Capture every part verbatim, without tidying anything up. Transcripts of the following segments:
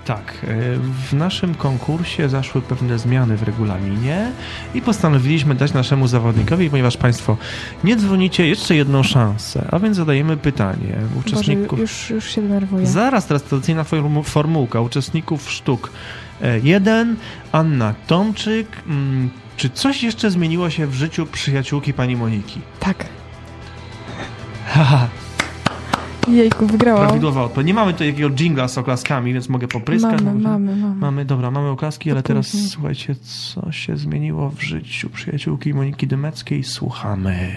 Tak, w naszym konkursie zaszły pewne zmiany w regulaminie i postanowiliśmy dać naszemu zawodnikowi, ponieważ Państwo nie dzwonicie, jeszcze jedną szansę, a więc zadajemy pytanie uczestników. Boże, już, już się denerwuję. Zaraz, teraz tradycyjna formułka uczestników sztuk. Jeden, Anna Tomczyk. Czy coś jeszcze zmieniło się w życiu przyjaciółki pani Moniki? Tak. Haha. Jejku, wygrałam. Prawidłowa odpowiedź. Nie mamy tu jakiegoś dżingla z oklaskami, więc mogę popryskać. Mamy, mamy, mamy. Mamy, dobra, mamy oklaski, ale teraz później. słuchajcie, co się zmieniło w życiu przyjaciółki Moniki Dymeckiej. Słuchamy.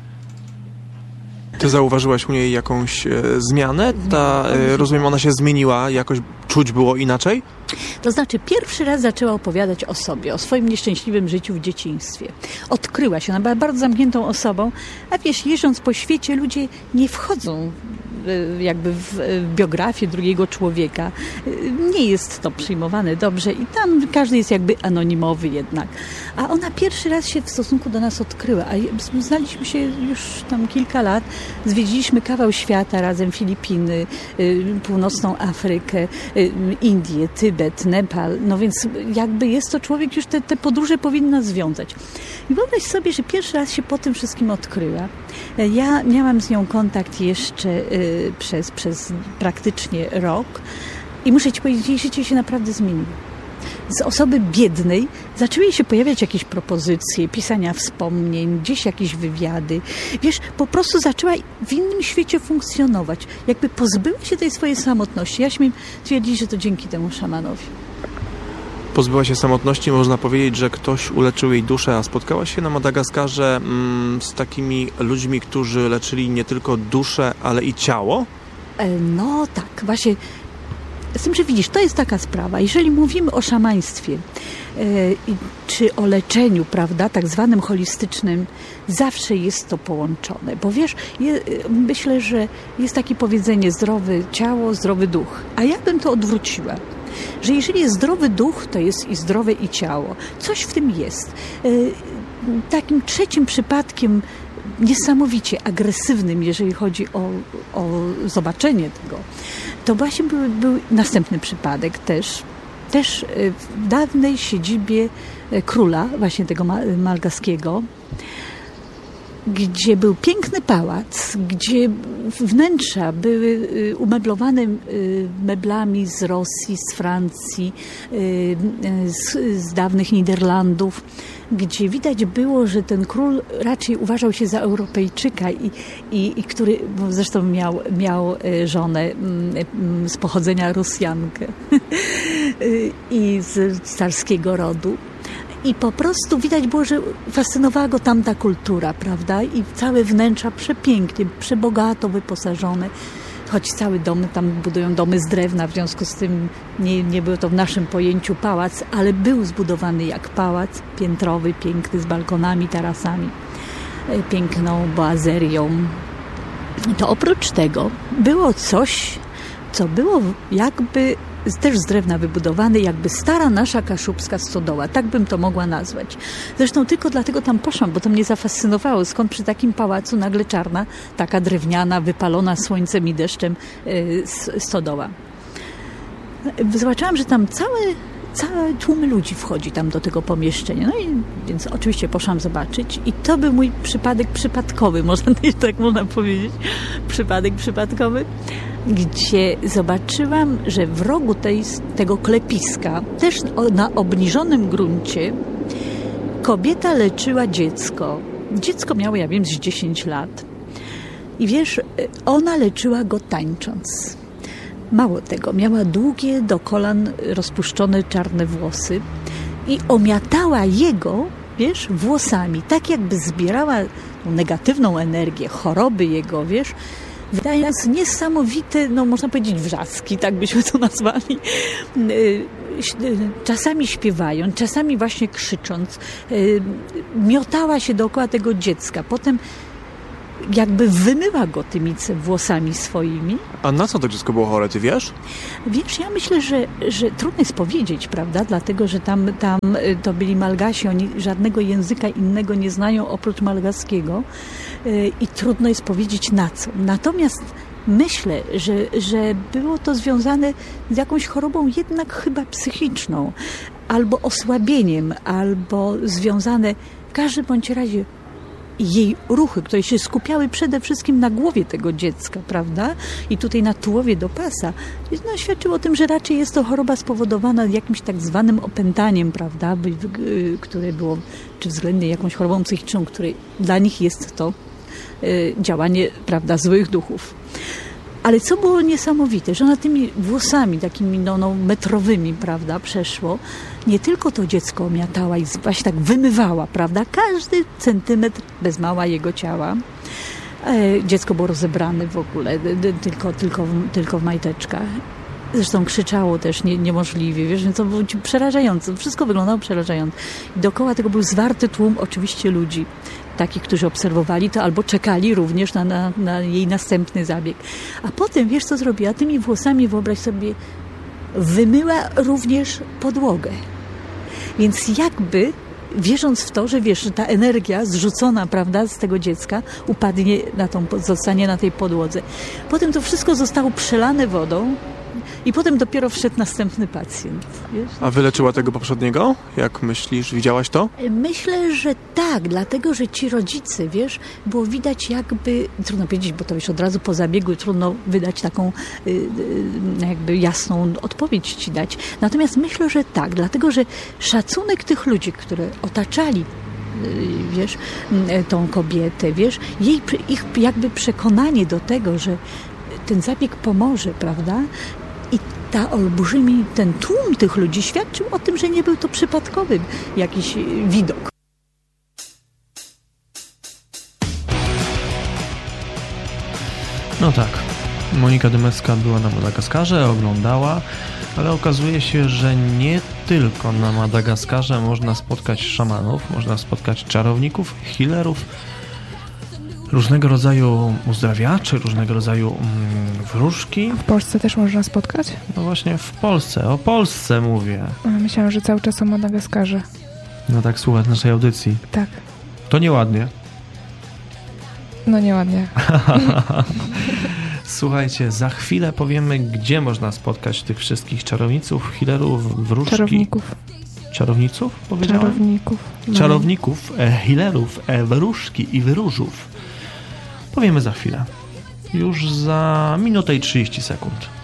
Ty zauważyłaś u niej jakąś e, zmianę? Ta, e, rozumiem, ona się zmieniła, jakoś czuć było inaczej? To znaczy, pierwszy raz zaczęła opowiadać o sobie, o swoim nieszczęśliwym życiu w dzieciństwie. Odkryła się, ona była bardzo zamkniętą osobą, a wiesz, jeżdżąc po świecie, ludzie nie wchodzą jakby w biografię drugiego człowieka. Nie jest to przyjmowane dobrze i tam każdy jest jakby anonimowy jednak. A ona pierwszy raz się w stosunku do nas odkryła, a znaliśmy się już tam kilka lat, zwiedziliśmy kawał świata razem, Filipiny, północną Afrykę, Indię, Tybet, Nepal, no więc jakby jest to człowiek, już te, te podróże powinna związać. I wyobraź sobie, że pierwszy raz się po tym wszystkim odkryła. Ja miałam z nią kontakt jeszcze y, przez, przez praktycznie rok i muszę ci powiedzieć, jej życie się naprawdę zmieniło. Z osoby biednej zaczęły się pojawiać jakieś propozycje, pisania wspomnień, gdzieś jakieś wywiady. Wiesz, po prostu zaczęła w innym świecie funkcjonować. Jakby pozbyła się tej swojej samotności. Ja śmiem twierdzić, że to dzięki temu szamanowi. Pozbyła się samotności, można powiedzieć, że ktoś uleczył jej duszę, a spotkałaś się na Madagaskarze mm, z takimi ludźmi, którzy leczyli nie tylko duszę, ale i ciało? No tak, właśnie. Z tym, że widzisz, to jest taka sprawa. Jeżeli mówimy o szamaństwie yy, czy o leczeniu, prawda, tak zwanym holistycznym, zawsze jest to połączone. Bo wiesz, je, myślę, że jest takie powiedzenie zdrowe ciało, zdrowy duch. A ja bym to odwróciła. Że jeżeli jest zdrowy duch, to jest i zdrowe i ciało. Coś w tym jest. Yy, takim trzecim przypadkiem niesamowicie agresywnym, jeżeli chodzi o, o zobaczenie tego, to właśnie był, był następny przypadek też, też w dawnej siedzibie króla, właśnie tego malgaskiego, gdzie był piękny pałac, gdzie wnętrza były umeblowane meblami z Rosji, z Francji, z, z dawnych Niderlandów, gdzie widać było, że ten król raczej uważał się za Europejczyka i, i, i który bo zresztą miał, miał żonę z pochodzenia Rosjankę i z carskiego rodu. I po prostu widać było, że fascynowała go tamta kultura, prawda? I całe wnętrza przepięknie, przebogato wyposażone. Choć całe domy, tam budują domy z drewna, w związku z tym nie, nie był to w naszym pojęciu pałac, ale był zbudowany jak pałac, piętrowy, piękny, z balkonami, tarasami, piękną boazerią. To oprócz tego było coś, co było jakby też z drewna wybudowany, jakby stara nasza kaszubska stodoła. Tak bym to mogła nazwać. Zresztą tylko dlatego tam poszłam, bo to mnie zafascynowało. Skąd przy takim pałacu nagle czarna, taka drewniana, wypalona słońcem i deszczem yy, stodoła. Zobaczyłam, że tam całe, całe tłumy ludzi wchodzi tam do tego pomieszczenia. No i więc oczywiście poszłam zobaczyć i to był mój przypadek przypadkowy, można tak można powiedzieć. Przypadek przypadkowy. Gdzie zobaczyłam, że w rogu tej, tego klepiska, też na obniżonym gruncie, kobieta leczyła dziecko. Dziecko miało, ja wiem, z dziesięć lat. I wiesz, ona leczyła go tańcząc. Mało tego, miała długie do kolan rozpuszczone czarne włosy i omiatała jego, wiesz, włosami. Tak jakby zbierała negatywną energię, choroby jego, wiesz, wydając niesamowite, no można powiedzieć wrzaski, tak byśmy to nazwali. Czasami śpiewając, czasami właśnie krzycząc. Miotała się dookoła tego dziecka. Potem jakby wymyła go tymi włosami swoimi. A na co to dziecko było chore, ty wiesz? Wiesz, ja myślę, że, że trudno jest powiedzieć, prawda? Dlatego, że tam, tam to byli Malgasi, oni żadnego języka innego nie znają oprócz malgaskiego i trudno jest powiedzieć na co. Natomiast myślę, że, że było to związane z jakąś chorobą jednak chyba psychiczną, albo osłabieniem, albo związane w każdym bądź razie jej ruchy, które się skupiały przede wszystkim na głowie tego dziecka, prawda? I tutaj na tułowie do pasa, no, świadczyło o tym, że raczej jest to choroba spowodowana jakimś tak zwanym opętaniem, prawda? By, y, które było, czy względnie jakąś chorobą psychiczną, której dla nich jest to y, działanie, prawda, złych duchów. Ale co było niesamowite, że ona tymi włosami takimi no, no, metrowymi, prawda, przeszło, nie tylko to dziecko miatała i właśnie tak wymywała, prawda, każdy centymetr bez mała jego ciała. E, dziecko było rozebrane w ogóle, d, tylko, tylko, tylko w majteczkach. Zresztą krzyczało też nie, niemożliwie, wiesz, więc to było przerażające. Wszystko wyglądało przerażająco. I dookoła tego był zwarty tłum oczywiście ludzi, takich, którzy obserwowali to albo czekali również na, na, na jej następny zabieg. A potem, wiesz co zrobiła? Tymi włosami, wyobraź sobie, wymyła również podłogę. Więc jakby wierząc w to, że wiesz, że ta energia zrzucona, prawda, z tego dziecka upadnie na tą, zostanie na tej podłodze. Potem to wszystko zostało przelane wodą i potem dopiero wszedł następny pacjent. Wiesz? A wyleczyła tego poprzedniego? Jak myślisz? Widziałaś to? Myślę, że tak, dlatego, że ci rodzice, wiesz, było widać jakby, trudno powiedzieć, bo to już od razu po zabiegu trudno wydać taką y, y, jakby jasną odpowiedź ci dać. Natomiast myślę, że tak, dlatego, że szacunek tych ludzi, które otaczali wiesz, tą kobietę, wiesz, jej, ich jakby przekonanie do tego, że ten zabieg pomoże, prawda? I ta olbrzymi, ten tłum tych ludzi świadczył o tym, że nie był to przypadkowy jakiś widok. No tak, Monika Dymecka była na Madagaskarze, oglądała, ale okazuje się, że nie tylko na Madagaskarze można spotkać szamanów, można spotkać czarowników, healerów, różnego rodzaju uzdrawiaczy, różnego rodzaju mm, wróżki. W Polsce też można spotkać? No właśnie w Polsce, o Polsce mówię. A, myślałam, że cały czas o Madagaskarze. No tak, słuchać naszej audycji. Tak. To nieładnie. No nieładnie. Słuchajcie, za chwilę powiemy, gdzie można spotkać tych wszystkich czarowniców, healerów, wróżki. Czarowników. Czarowniców, powiedziałem? Czarowników. No. Czarowników, e, healerów, e, wróżki i wyróżów. Powiemy za chwilę. Już za minutę i trzydzieści sekund.